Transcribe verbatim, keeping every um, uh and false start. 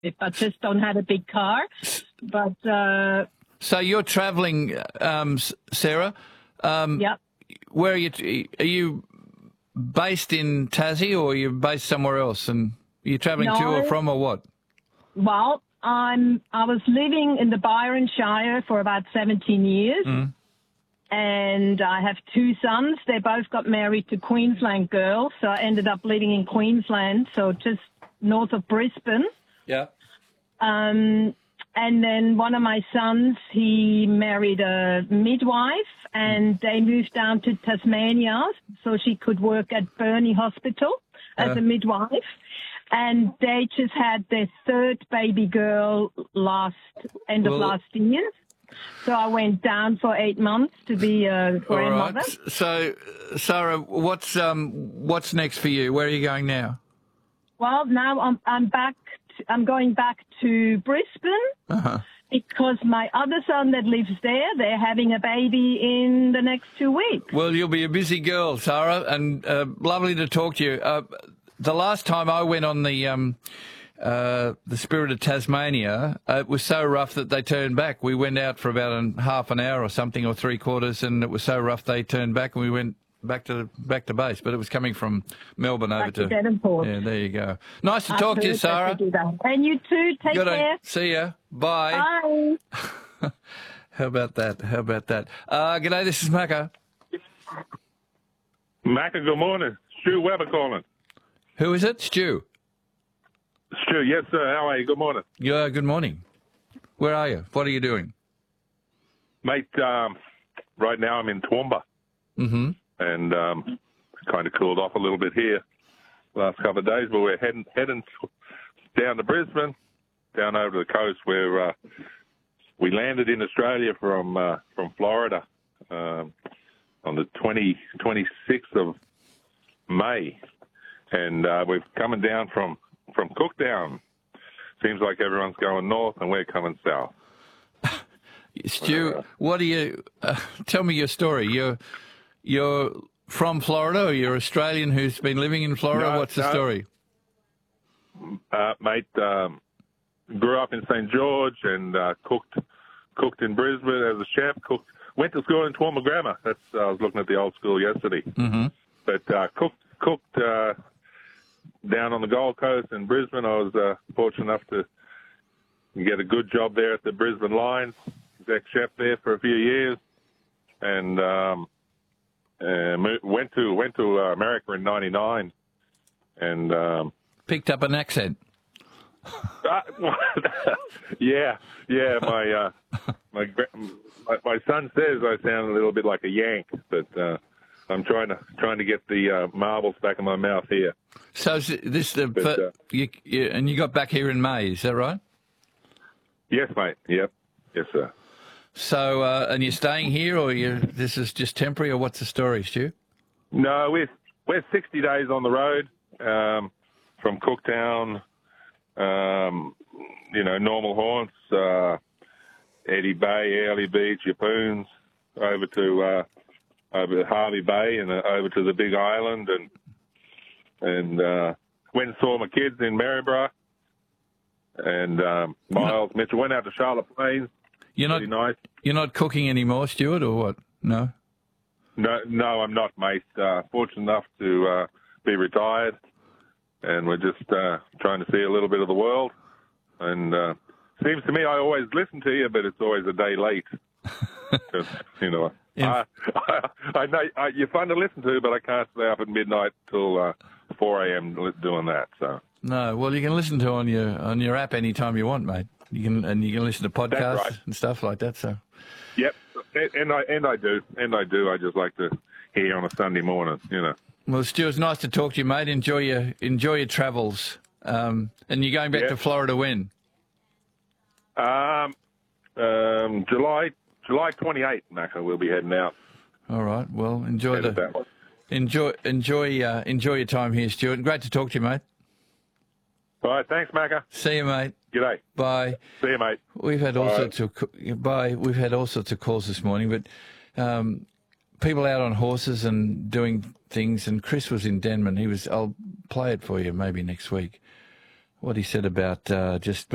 I just don't have a big car. But uh, so you're travelling, um, Sarah. Um, yeah. Where are you? Are you based in Tassie, or are you based somewhere else? And are you travelling no, to or from, or what? Well, I'm. I was living in the Byron Shire for about seventeen years. Mm. And I have two sons. They both got married to Queensland girls, so I ended up living in Queensland, so just north of Brisbane. Yeah. Um, and then one of my sons, he married a midwife, and they moved down to Tasmania so she could work at Burnie Hospital as Uh. a midwife. And they just had their third baby girl last end of Well, last year. So I went down for eight months to be a grandmother. All right. So, Sarah, what's um what's next for you? Where are you going now? Well, now I'm I'm back. To, I'm going back to Brisbane Uh-huh. because my other son that lives there, they're having a baby in the next two weeks. Well, you'll be a busy girl, Sarah, and uh, lovely to talk to you. Uh, the last time I went on the um. Uh, the Spirit of Tasmania, uh, it was so rough that they turned back. We went out for about a, half an hour or something, or three quarters, and it was so rough they turned back, and we went back to back to base. But it was coming from Melbourne over Back to, to Devonport. Yeah, there you go. Nice to I've talk to you, heard that Sarah. they do that. And you too. Take Good care. on- See ya. Bye. Bye. How about that? How about that? Uh, g'day, this is Macca. Macca, good morning. Stu Weber calling. Who is it? Stu. Stu, yes, sir. How are you? Good morning. Yeah, good morning. Where are you? What are you doing? Mate, um, right now I'm in Toowoomba. Mm-hmm. And um, kind of cooled off a little bit here last couple of days, but we're heading, heading down to Brisbane, down over to the coast where uh, we landed in Australia from uh, from Florida um, on the twenty, twenty-sixth of May. And uh, we're coming down from From Cooktown. Seems like everyone's going north and we're coming south. Stu, Uh, what do you uh, tell me your story? You're you're from Florida, or you're Australian who's been living in Florida? No, What's the no. story? Uh, mate, um, grew up in Saint George and uh, cooked cooked in Brisbane as a chef. Cooked, went to school in Toowoomba Grammar. That's I was looking at the old school yesterday. Mm-hmm. But uh, cooked cooked uh, down on the Gold Coast in Brisbane. I was uh, fortunate enough to get a good job there at the Brisbane Lions, exec chef there for a few years, and um, uh, went to went to uh, America in ninety-nine, and um, Picked up an accent. uh, yeah, yeah. My, uh, my my my son says I sound a little bit like a Yank, but uh, I'm trying to trying to get the uh, marbles back in my mouth here. So is this the But, fir- uh, you, you, and you got back here in May, is that right? Yes, mate. Yep. Yes, sir. So uh, and you're staying here, or you this is just temporary, or what's the story, Stu? No, we're we're sixty days on the road um, from Cooktown. Um, you know, normal haunts, uh, Eddie Bay, Early Beach, Yapoons, over to uh, over to Harvey Bay, and uh, over to the Big Island, and and uh, went and saw my kids in Maryborough, and um, Miles Mitchell went out to Charlotte Plains. You're not Pretty nice. you're not cooking anymore, Stuart, or what? No. No, no, I'm not, mate. Uh, fortunate enough to uh, be retired, and we're just uh, trying to see a little bit of the world. And uh, seems to me I always listen to you, but it's always a day late. 'Cause, you know, Yeah. I, I, I know I, you're fun to listen to, but I can't stay up at midnight till uh, four a.m. doing that. So No. Well, you can listen to on your on your app anytime you want, mate. You can and you can listen to podcasts right. and stuff like that. So. yep, and, and I and I do, and I do. I just like to hear on a Sunday morning, you know. Well, Stu, it's nice to talk to you, mate. Enjoy your enjoy your travels. Um, and you're going back Yeah. to Florida when? Um, um, July July twenty-eighth, Macca, we'll be heading out. All right. Well, enjoy Headed the that way. enjoy enjoy uh, enjoy your time here, Stuart. Great to talk to you, mate. All right, thanks, Macca. See you, mate. G'day. Bye. See you, mate. We've had all Bye. sorts of co- bye. We've had all sorts of calls this morning, but um, people out on horses and doing things. And Chris was in Denman. He was. I'll play it for you maybe next week. What he said about uh, just.